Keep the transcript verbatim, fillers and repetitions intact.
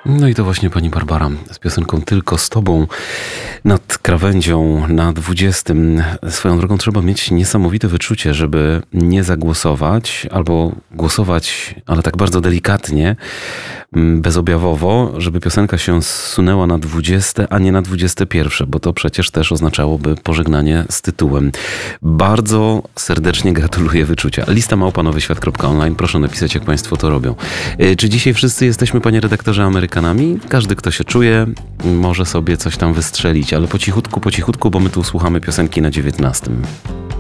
No i to właśnie pani Barbara z piosenką Tylko z tobą nad krawędzią na dwudziestym. Swoją drogą trzeba mieć niesamowite wyczucie, żeby nie zagłosować albo głosować, ale tak bardzo delikatnie, bezobjawowo, żeby piosenka się zsunęła na dwudzieste, a nie na dwudzieste pierwsze, bo to przecież też oznaczałoby pożegnanie z tytułem. Bardzo serdecznie gratuluję wyczucia. Lista małpa nowy świat kropka online. Proszę napisać, jak państwo to robią. Czy dzisiaj wszyscy jesteśmy, panie redaktorze, Amerykanami? Każdy, kto się czuje, może sobie coś tam wystrzelić, ale po cichutku, po cichutku, bo my tu słuchamy piosenki na dziewiętnastym.